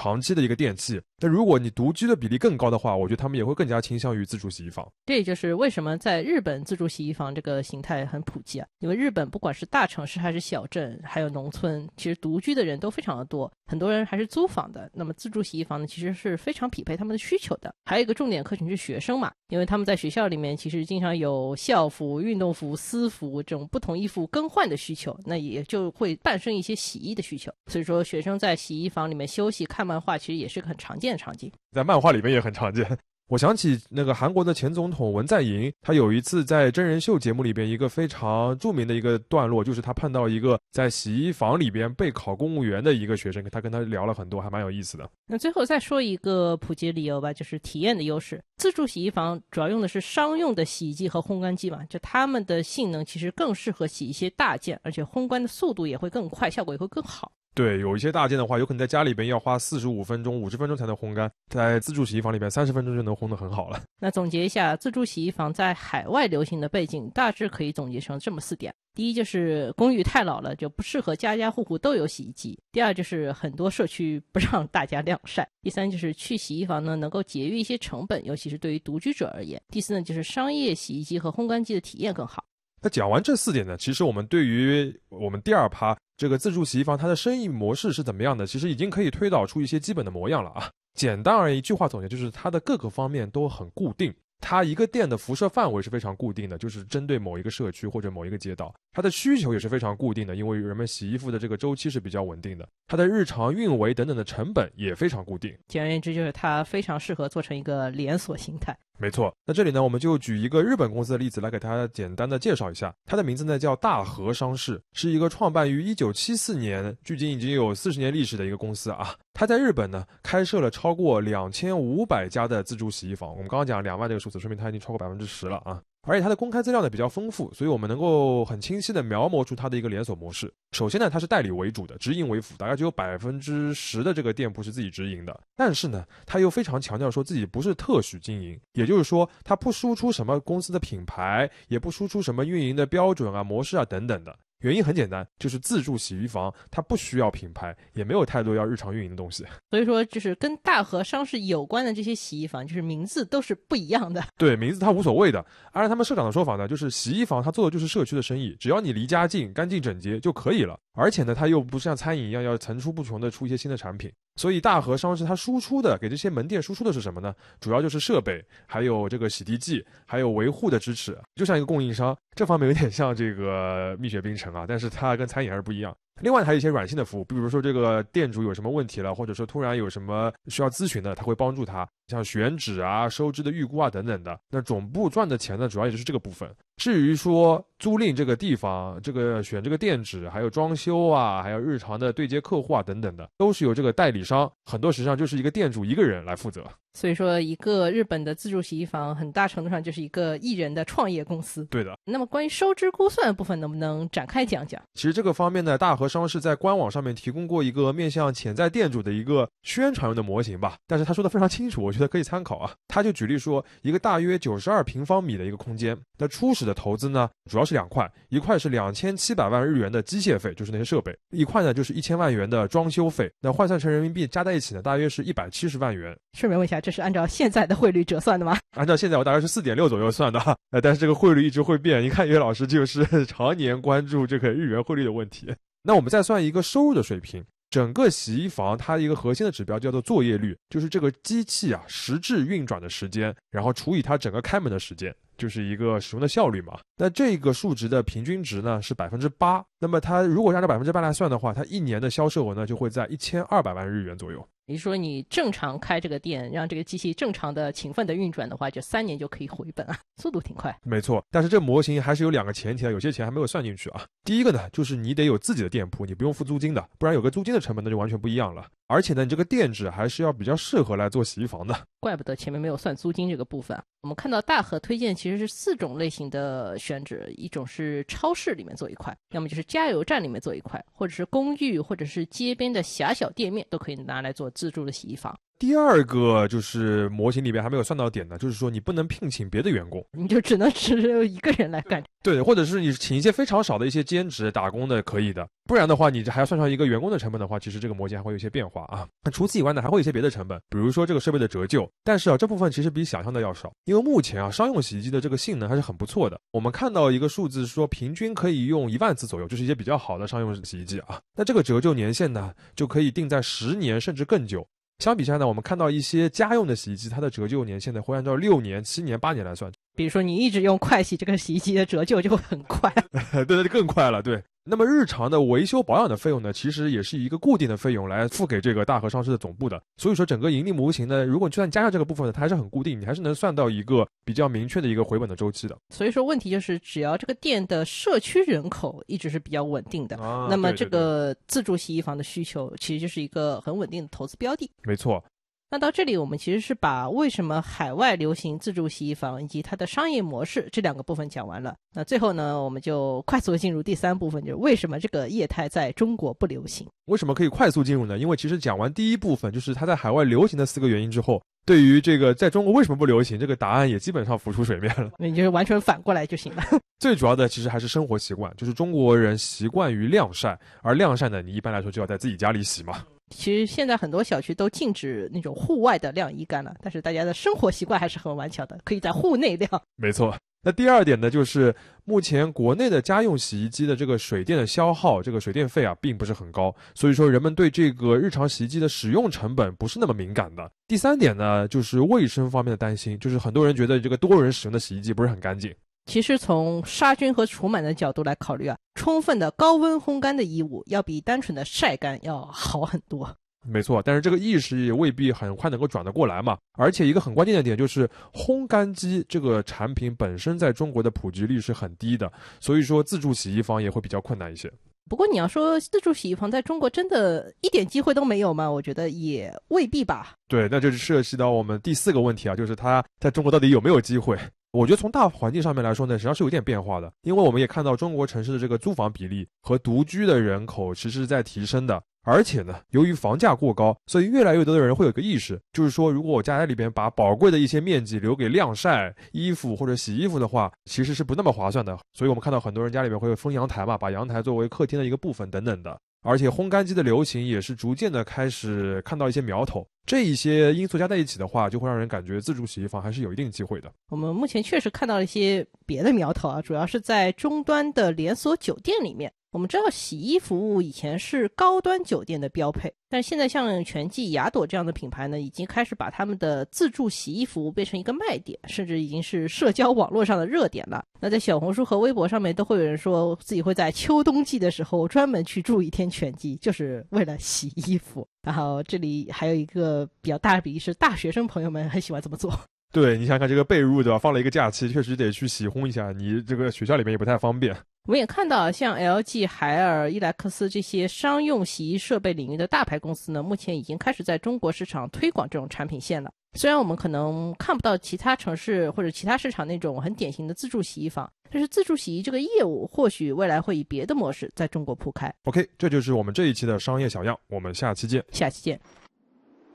长期的一个电器。但如果你独居的比例更高的话，我觉得他们也会更加倾向于自助洗衣房。 这也就是为什么在日本自助洗衣房这个形态很普及啊，因为日本不管是大城市还是小镇还有农村，其实独居的人都非常的多，很多人还是租房的。那么自助洗衣房呢，其实是非常匹配他们的需求的。还有一个重点客群是学生嘛，因为他们在学校里面其实经常有校服、运动服、私服这种不同衣服更换的需求，那也就会伴生一些洗衣的需求。所以说学生在洗衣房里面休息看漫画，其实也是个很常见的场景， 在漫画里面也很常见。我想起那个韩国的前总统文在寅，他有一次在真人秀节目里边一个非常著名的一个段落，就是他碰到一个在洗衣房里边备考公务员的一个学生，他跟他聊了很多，还蛮有意思的。 那最后再说一个普及理由吧，就是体验的优势。自助洗衣房主要用的是商用的洗衣机和烘干机嘛，就它们的性能其实更适合洗一些大件，而且烘干的速度也会更快，效果也会更好。 对，有一些大件的话，有可能在家里边要花45分钟、50分钟才能烘干，在自助洗衣房里边30分钟就能烘得很好了。 那总结一下，自助洗衣房在海外流行的背景，大致可以总结成这么4点。第一就是公寓太老了，就不适合家家户户都有洗衣机。第二就是很多社区不让大家晾晒。第三就是去洗衣房呢能够节约一些成本，尤其是对于独居者而言。第四呢就是商业洗衣机和烘干机的体验更好。 那讲完这4点呢，其实我们对于我们第2趴这个自助洗衣房它的生意模式是怎么样的，其实已经可以推导出一些基本的模样了啊。简单而言，一句话总结就是它的各个方面都很固定。它一个店的辐射范围是非常固定的，就是针对某一个社区或者某一个街道。它的需求也是非常固定的，因为人们洗衣服的这个周期是比较稳定的。它的日常运维等等的成本也非常固定。 简而言之，就是它非常适合做成一个连锁形态。 没错，那这里呢，我们就举一个日本公司的例子来给大家简单的介绍一下。它的名字呢叫大和商事，是一个创办于1974年，距今已经有40年历史的一个公司啊。它在日本呢开设了超过2500家的自助洗衣房。我们刚刚讲2万这个数字，说明它已经超过10%了啊。而且它的公开资料呢比较丰富，所以我们能够很清晰的描摹出它的一个连锁模式。首先呢，它是代理为主的，直营为辅，大概只有10%的这个店铺是自己直营的。但是呢，它又非常强调说自己不是特许经营，也就是说，它不输出什么公司的品牌，也不输出什么运营的标准啊、模式啊等等的。原因很简单，就是自助洗衣房它不需要品牌，也没有太多要日常运营的东西。 所以说就是跟大和商事有关的这些洗衣房，就是名字都是不一样的。 对，名字它无所谓的。按照他们社长的说法呢，就是洗衣房它做的就是社区的生意，只要你离家近、干净整洁就可以了。而且呢，它又不像餐饮一样要层出不穷的出一些新的产品。所以大和商事它输出的给这些门店输出的是什么呢？主要就是设备，还有这个洗涤剂，还有维护的支持，就像一个供应商。这方面有点像这个蜜雪冰城啊，但是它跟餐饮还是不一样。另外还有一些软性的服务，比如说这个店主有什么问题了，或者说突然有什么需要咨询的，他会帮助他，像选址啊、收支的预估啊等等的。那总部赚的钱呢，主要也就是这个部分。至于说租赁这个地方，这个选这个店址，还有装修啊，还有日常的对接客户啊等等的，都是由这个代理商，很多实际上就是一个店主一个人来负责。 所以说一个日本的自助洗衣房很大程度上就是一个艺人的创业公司。 对的。 那么关于收支估算的部分能不能展开讲讲？ 其实这个方面呢，大和商事在官网上面提供过一个面向潜在店主的一个宣传用的模型吧，但是他说的非常清楚，我觉得可以参考啊。他就举例说，一个大约92平方米的一个空间，那初始的投资呢主要是2块，一块是2700万日元的机械费，就是那些设备，一块呢就是1000万元的装修费，那换算成人民币加在一起呢大约是170万元。 顺便问一下，这是按照现在的汇率折算的吗？ 按照现在我大概是4.6左右算的，但是这个汇率一直会变，一看岳老师就是常年关注这个日元汇率的问题。那我们再算一个收入的水平，整个洗衣房它一个核心的指标叫做作业率，就是这个机器啊实质运转的时间，然后除以它整个开门的时间，就是一个使用的效率嘛。那这个数值的平均值呢是 8%， 那么它如果按照 8% 来算的话，它一年的销售额呢就会在1200万日元左右。 也就是说你正常开这个店，让这个机器正常的勤奋的运转的话，就3年就可以回本啊，速度挺快。 没错，但是这模型还是有2个前提的，有些钱还没有算进去啊。第一个呢，就是你得有自己的店铺，你不用付租金的，不然有个租金的成本那就完全不一样了。而且呢，你这个店址还是要比较适合来做洗衣房的。 怪不得前面没有算租金这个部分。我们看到大和推荐其实是4种类型的选址，一种是超市里面做一块，要么就是加油站里面做一块，或者是公寓或者是街边的狭小店面都可以拿来做自助的洗衣房。 第二个就是模型里边还没有算到点的，就是说你不能聘请别的员工， 你就只有一个人来干。 对，或者是你请一些非常少的一些兼职打工的可以的，不然的话你还要算上一个员工的成本的话，其实这个模型还会有一些变化啊。那除此以外呢，还会有一些别的成本，比如说这个设备的折旧，但是这部分其实比想象的要少，因为目前商用洗衣机的这个性能还是很不错的。我们看到一个数字说平均可以用1万次左右，就是一些比较好的商用洗衣机啊。那这个折旧年限呢，就可以定在10年甚至更久。相比下呢，我们看到一些家用的洗衣机，它的折旧年限呢会按照6年、7年、8年来算。 比如说你一直用快洗，这个洗衣机的折旧就会很快。 对，更快了，对。那么日常的维修保养的费用呢，其实也是一个固定的费用来付给这个大和上市的总部的。所以说整个盈利模型呢，如果就算加上这个部分呢，它还是很固定，你还是能算到一个比较明确的一个回本的周期的。 所以说问题就是，只要这个店的社区人口一直是比较稳定的，那么这个自助洗衣房的需求其实就是一个很稳定的投资标的。 没错。 那到这里我们其实是把为什么海外流行自助洗衣房以及它的商业模式这2个部分讲完了。那最后呢，我们就快速进入第3部分，就是为什么这个业态在中国不流行。 为什么可以快速进入呢？因为其实讲完第一部分，就是它在海外流行的4个原因之后，对于这个在中国为什么不流行，这个答案也基本上浮出水面了。 你就完全反过来就行了。 最主要的其实还是生活习惯，就是中国人习惯于晾晒，而晾晒呢，你一般来说就要在自己家里洗嘛。 其实现在很多小区都禁止那种户外的晾衣杆了，但是大家的生活习惯还是很顽强的，可以在户内晾。 没错。那第二点呢，就是目前国内的家用洗衣机的这个水电的消耗，这个水电费并不是很高，所以说人们对这个日常洗衣机的使用成本不是那么敏感的。第3点呢，就是卫生方面的担心，就是很多人觉得这个多人使用的洗衣机不是很干净。 其实从杀菌和除螨的角度来考虑充分的高温烘干的衣物要比单纯的晒干要好很多。 没错，但是这个意识也未必很快能够转得过来嘛。而且一个很关键的点就是烘干机这个产品本身在中国的普及率是很低的，所以说自助洗衣房也会比较困难一些。 不过你要说自助洗衣房在中国真的一点机会都没有吗？我觉得也未必吧。 对，那就是涉及到我们第4个问题就是它在中国到底有没有机会。我觉得从大环境上面来说呢，实际上是有点变化的，因为我们也看到中国城市的这个租房比例和独居的人口其实是在提升的。而且呢，由于房价过高，所以越来越多的人会有个意识，就是说如果我家里边把宝贵的一些面积留给晾晒衣服或者洗衣服的话，其实是不那么划算的。所以我们看到很多人家里边会有封阳台嘛，把阳台作为客厅的一个部分等等的。而且烘干机的流行也是逐渐的开始看到一些苗头，这一些因素加在一起的话，就会让人感觉自助洗衣房还是有一定机会的。 我们目前确实看到了一些别的苗头主要是在终端的连锁酒店里面。我们知道洗衣服务以前是高端酒店的标配，但是现在像全季、雅朵这样的品牌呢，已经开始把他们的自助洗衣服务变成一个卖点，甚至已经是社交网络上的热点了。那在小红书和微博上面都会有人说自己会在秋冬季的时候专门去住1天全季，就是为了洗衣服。然后这里还有一个比较大的比例是大学生朋友们很喜欢这么做。 对，你想想看这个被褥对吧，放了一个假期确实得去洗烘一下，你这个学校里面也不太方便。 我们也看到像 LG、海尔、伊莱克斯这些商用洗衣设备领域的大牌公司呢，目前已经开始在中国市场推广这种产品线了。虽然我们可能看不到其他城市或者其他市场那种很典型的自助洗衣房，但是自助洗衣这个业务或许未来会以别的模式在中国铺开。 OK， 这就是我们这一期的商业小样，我们下期见。 下期见。